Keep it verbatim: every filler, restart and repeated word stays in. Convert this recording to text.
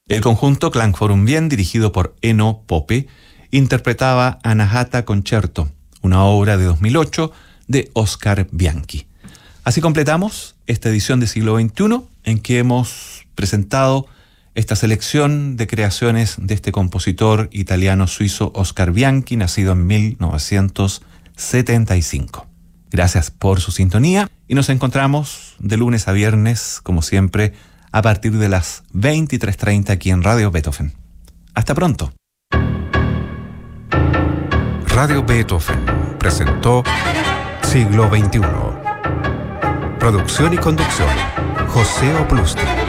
El conjunto Klangforum Wien, dirigido por Eno Poppe, interpretaba Anahata Concerto, una obra de dos mil ocho de Oscar Bianchi. Así completamos esta edición de Siglo veintiuno, en que hemos presentado esta selección de creaciones de este compositor italiano-suizo Oscar Bianchi, nacido en mil novecientos setenta y cinco. Gracias por su sintonía y nos encontramos de lunes a viernes, como siempre, a partir de las veintitrés treinta aquí en Radio Beethoven. Hasta pronto. Radio Beethoven presentó Siglo veintiuno. Producción y conducción, José Oplusti.